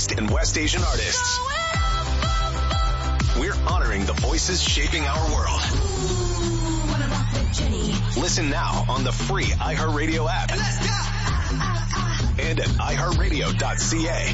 East and West Asian artists. We're honoring the voices shaping our world. Listen now on the free iHeartRadio app. And at iHeartRadio.ca.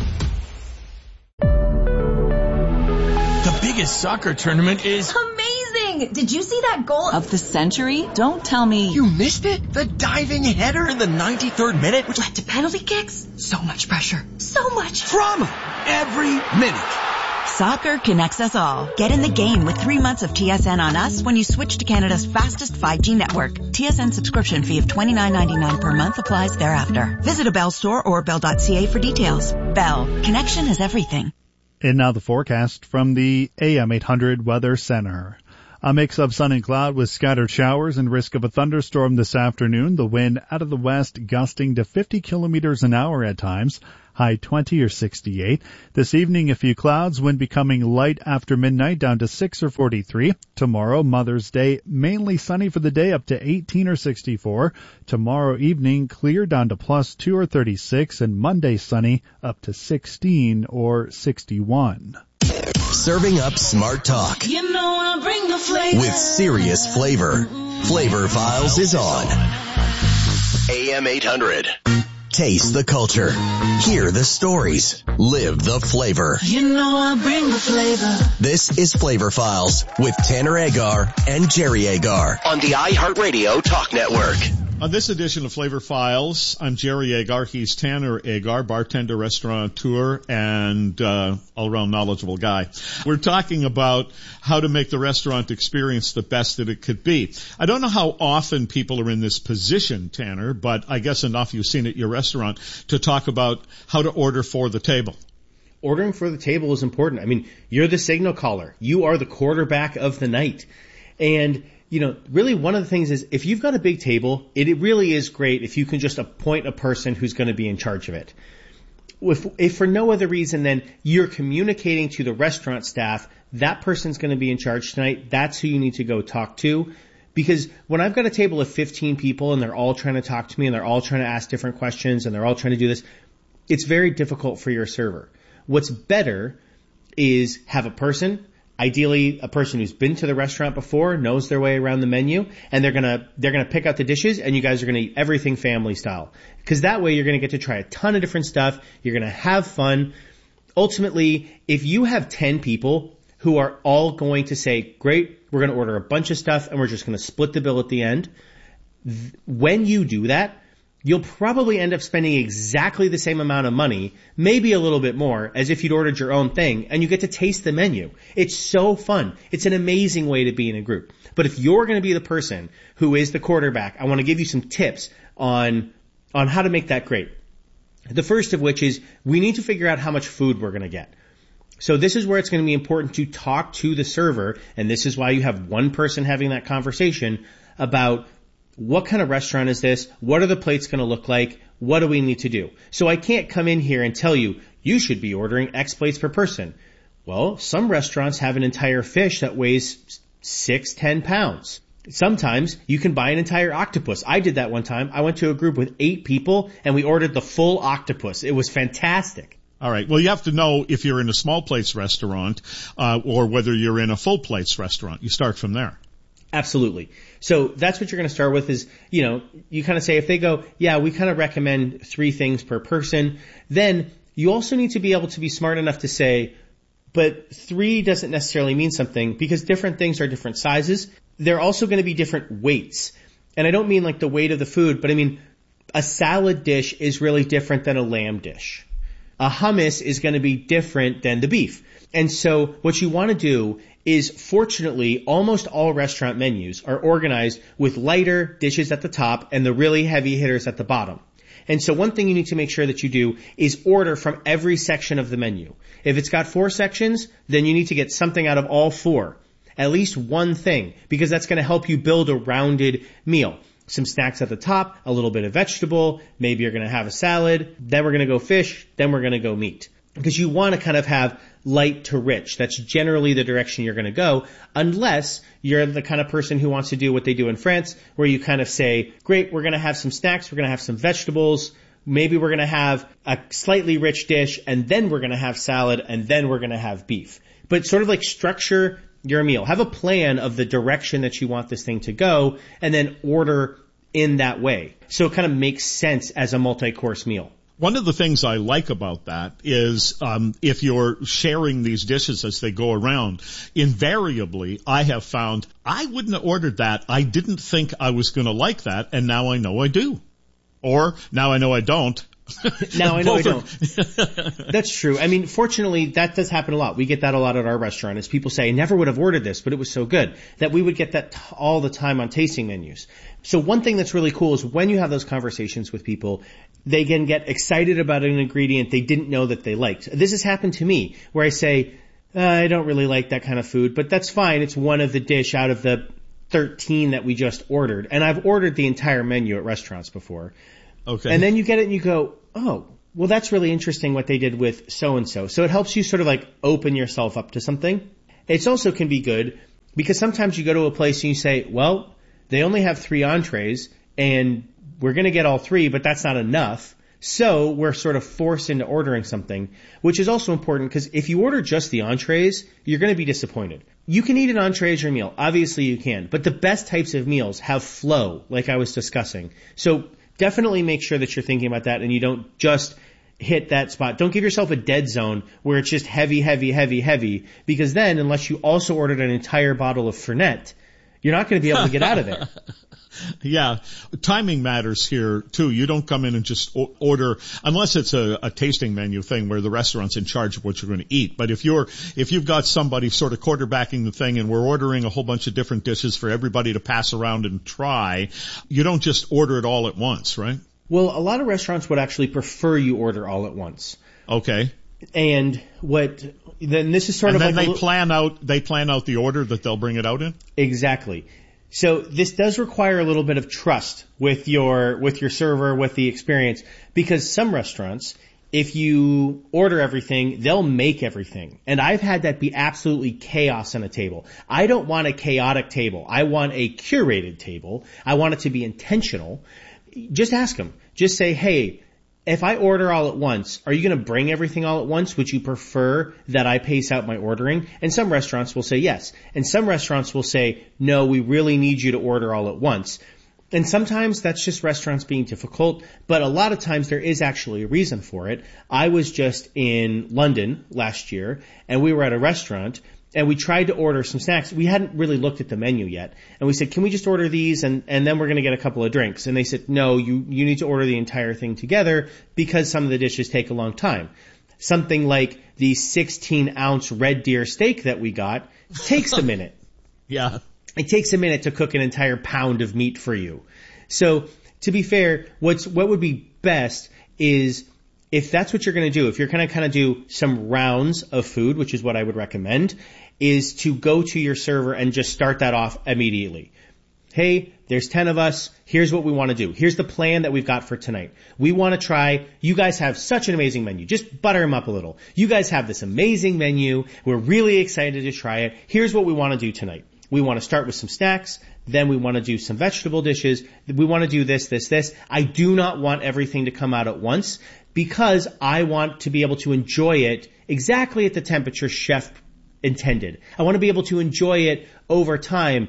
The biggest soccer tournament is amazing! Did you see that goal of the century? Don't tell me you missed it. The diving header in the 93rd minute, which led to penalty kicks. So much pressure, so much drama every minute. Soccer connects us all. Get in the game with 3 months of TSN on us when you switch to Canada's fastest 5G network. TSN subscription fee of $29.99 per month applies thereafter. Visit a Bell store or bell.ca for details. Bell. Connection is everything. And now the forecast from the AM 800 Weather Center. A mix of sun and cloud with scattered showers and risk of a thunderstorm this afternoon. The wind out of the west gusting to 50 kilometers an hour at times. High 20 or 68. This evening, a few clouds, wind becoming light after midnight down to 6 or 43. Tomorrow, Mother's Day, mainly sunny for the day up to 18 or 64. Tomorrow evening, clear down to plus 2 or 36. And Monday, sunny up to 16 or 61. Serving up smart talk. You know I'll bring the flavor. With serious flavor. Flavor Files is on. AM 800. Taste the culture. Hear the stories. Live the flavor. You know I bring the flavor. This is Flavor Files with Tanner Agar and Jerry Agar on the iHeartRadio Talk Network. On this edition of Flavor Files, I'm Jerry Agar. He's Tanner Agar, bartender, restaurateur, and all-around knowledgeable guy. We're talking about how to make the restaurant experience the best that it could be. I don't know how often people are in this position, Tanner, but I guess enough you've seen at your restaurant to talk about how to order for the table. Ordering for the table is important. I mean, you're the signal caller. You are the quarterback of the night. And you know, really one of the things is if you've got a big table, it really is great if you can just appoint a person who's going to be in charge of it. If for no other reason than you're communicating to the restaurant staff, that person's going to be in charge tonight. That's who you need to go talk to. Because when I've got a table of 15 people and they're all trying to talk to me and they're all trying to ask different questions and they're all trying to do this, it's very difficult for your server. What's better is have a person, ideally a person who's been to the restaurant before, knows their way around the menu, and they're gonna pick out the dishes, and you guys are gonna eat everything family style. Because that way you're gonna get to try a ton of different stuff, you're gonna have fun. Ultimately, if you have 10 people who are all going to say, great, we're gonna order a bunch of stuff, and we're just gonna split the bill at the end, when you do that, you'll probably end up spending exactly the same amount of money, maybe a little bit more, as if you'd ordered your own thing, and you get to taste the menu. It's so fun. It's an amazing way to be in a group. But if you're going to be the person who is the quarterback, I want to give you some tips on how to make that great. The first of which is we need to figure out how much food we're going to get. So this is where it's going to be important to talk to the server, and this is why you have one person having that conversation about what kind of restaurant is this? What are the plates going to look like? What do we need to do? So I can't come in here and tell you, you should be ordering X plates per person. Well, some restaurants have an entire fish that weighs 6-10 pounds. Sometimes you can buy an entire octopus. I did that one time. I went to a group with 8 people and we ordered the full octopus. It was fantastic. All right. Well, you have to know if you're in a small plates restaurant or whether you're in a full plates restaurant. You start from there. Absolutely. So that's what you're going to start with is, you kind of say if they go, yeah, we kind of recommend 3 things per person, then you also need to be able to be smart enough to say, but 3 doesn't necessarily mean something because different things are different sizes. They're also going to be different weights. And I don't mean like the weight of the food, but I mean a salad dish is really different than a lamb dish. A hummus is going to be different than the beef. And so what you want to do is, fortunately, almost all restaurant menus are organized with lighter dishes at the top and the really heavy hitters at the bottom. And so one thing you need to make sure that you do is order from every section of the menu. If it's got 4 sections, then you need to get something out of all 4. At least one thing, because that's going to help you build a rounded meal. Some snacks at the top, a little bit of vegetable, maybe you're going to have a salad, then we're going to go fish, then we're going to go meat. Because you want to kind of have light to rich. That's generally the direction you're going to go, unless you're the kind of person who wants to do what they do in France, where you kind of say, great, we're going to have some snacks, we're going to have some vegetables, maybe we're going to have a slightly rich dish, and then we're going to have salad, and then we're going to have beef. But sort of like structure your meal. Have a plan of the direction that you want this thing to go, and then order in that way. So it kind of makes sense as a multi-course meal. One of the things I like about that is if you're sharing these dishes as they go around, invariably I have found I wouldn't have ordered that. I didn't think I was going to like that, and now I know I do. Or now I know I don't. Now I know I don't. That's true. I mean, fortunately, that does happen a lot. We get that a lot at our restaurant is people say, I never would have ordered this, but it was so good, that we would get that all the time on tasting menus. So one thing that's really cool is when you have those conversations with people, they can get excited about an ingredient they didn't know that they liked. This has happened to me where I say, I don't really like that kind of food, but that's fine. It's one of the dish out of the 13 that we just ordered. And I've ordered the entire menu at restaurants before. Okay. And then you get it and you go, oh, well, that's really interesting what they did with so-and-so. So it helps you sort of like open yourself up to something. It also can be good because sometimes you go to a place and you say, well, they only have 3 entrees and we're going to get all 3, but that's not enough. So we're sort of forced into ordering something, which is also important because if you order just the entrees, you're going to be disappointed. You can eat an entree as your meal. Obviously you can, but the best types of meals have flow, like I was discussing. So definitely make sure that you're thinking about that and you don't just hit that spot. Don't give yourself a dead zone where it's just heavy, heavy, heavy, heavy, because then unless you also ordered an entire bottle of Fernet, you're not going to be able to get out of there. Yeah. Timing matters here too. You don't come in and just order unless it's a tasting menu thing where the restaurant's in charge of what you're going to eat. But if you've got somebody sort of quarterbacking the thing and we're ordering a whole bunch of different dishes for everybody to pass around and try, you don't just order it all at once, right? Well, a lot of restaurants would actually prefer you order all at once. Okay. And then this is sort of like they plan out the order that they'll bring it out in? Exactly. So this does require a little bit of trust with your server, with the experience, because some restaurants, if you order everything, they'll make everything. And I've had that be absolutely chaos on a table. I don't want a chaotic table. I want a curated table. I want it to be intentional. Just ask them. Just say, hey, if I order all at once, are you going to bring everything all at once? Would you prefer that I pace out my ordering? And some restaurants will say yes. And some restaurants will say, no, we really need you to order all at once. And sometimes that's just restaurants being difficult, but a lot of times there is actually a reason for it. I was just in London last year, and we were at a restaurant, and we tried to order some snacks. We hadn't really looked at the menu yet. And we said, can we just order these and then we're going to get a couple of drinks? And they said, no, you need to order the entire thing together because some of the dishes take a long time. Something like the 16-ounce red deer steak that we got takes a minute. Yeah. It takes a minute to cook an entire pound of meat for you. So to be fair, what would be best is if that's what you're going to do, if you're going to kind of do some rounds of food, which is what I would recommend, is to go to your server and just start that off immediately. Hey, there's 10 of us. Here's what we want to do. Here's the plan that we've got for tonight. We want to try, you guys have such an amazing menu. Just butter them up a little. You guys have this amazing menu. We're really excited to try it. Here's what we want to do tonight. We want to start with some snacks. Then we want to do some vegetable dishes. We want to do this. I do not want everything to come out at once because I want to be able to enjoy it exactly at the temperature chef intended. I want to be able to enjoy it over time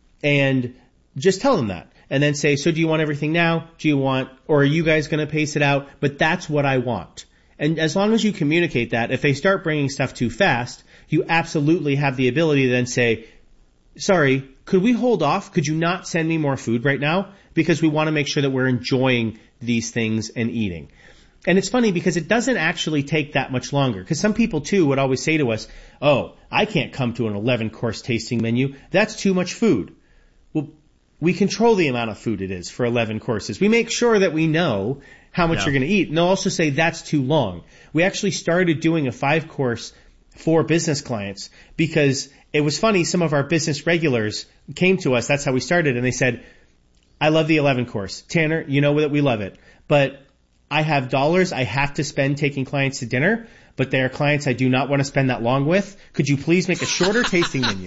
and just tell them that. And then say, so do you want everything now? Or are you guys going to pace it out? But that's what I want. And as long as you communicate that, if they start bringing stuff too fast, you absolutely have the ability to then say, sorry, could we hold off? Could you not send me more food right now? Because we want to make sure that we're enjoying these things and eating. And it's funny because it doesn't actually take that much longer. Because some people too would always say to us, oh, I can't come to an 11-course tasting menu. That's too much food. Well, we control the amount of food it is for 11 courses. We make sure that we know how much you're going to eat. And they'll also say that's too long. We actually started doing a 5-course for business clients because it was funny. Some of our business regulars came to us. That's how we started. And they said, I love the 11-course. Tanner, you know that we love it. But I have dollars I have to spend taking clients to dinner, but they are clients I do not want to spend that long with. Could you please make a shorter tasting menu?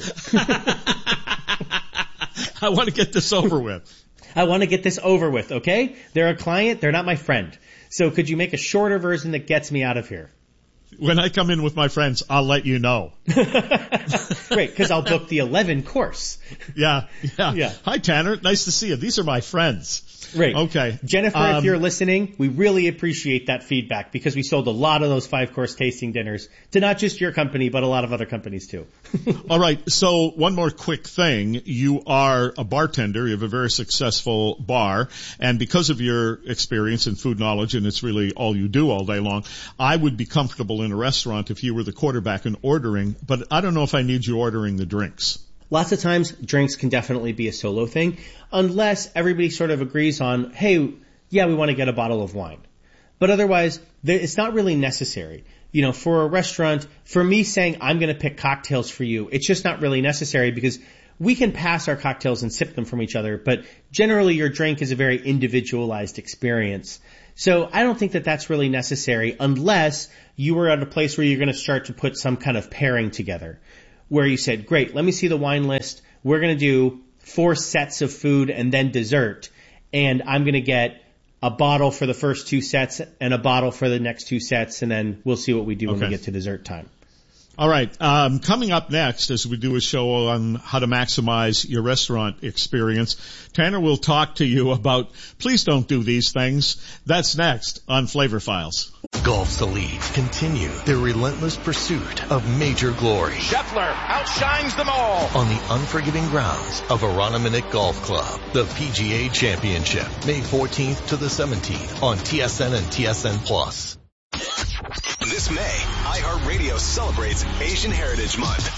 I want to get this over with. I want to get this over with, okay? They're a client. They're not my friend. So could you make a shorter version that gets me out of here? When I come in with my friends, I'll let you know. Great, because I'll book the 11 course. Yeah. Hi, Tanner. Nice to see you. These are my friends. Right. Okay. Jennifer, if you're listening, we really appreciate that feedback because we sold a lot of those 5-course tasting dinners to not just your company, but a lot of other companies too. All right. So one more quick thing. You are a bartender. You have a very successful bar. And because of your experience and food knowledge, and it's really all you do all day long, I would be comfortable in a restaurant if you were the quarterback and ordering, but I don't know if I need you ordering the drinks. Lots of times, drinks can definitely be a solo thing, unless everybody sort of agrees on, hey, yeah, we want to get a bottle of wine. But otherwise, it's not really necessary. You know, for a restaurant, for me saying I'm going to pick cocktails for you, it's just not really necessary because we can pass our cocktails and sip them from each other, but generally your drink is a very individualized experience. So I don't think that that's really necessary unless you were at a place where you're going to start to put some kind of pairing together. Where you said, great, let me see the wine list. We're going to do 4 sets of food and then dessert. And I'm going to get a bottle for the first 2 sets and a bottle for the next 2 sets. And then we'll see what we do when we get to dessert time. All right. Coming up next, as we do a show on how to maximize your restaurant experience, Tanner will talk to you about please don't do these things. That's next on Flavor Files. Golf's elite continue their relentless pursuit of major glory. Scheffler outshines them all on the unforgiving grounds of Aroniminick Golf Club. The PGA Championship, May 14th to the 17th on TSN and TSN Plus. This May, iHeartRadio celebrates Asian Heritage Month.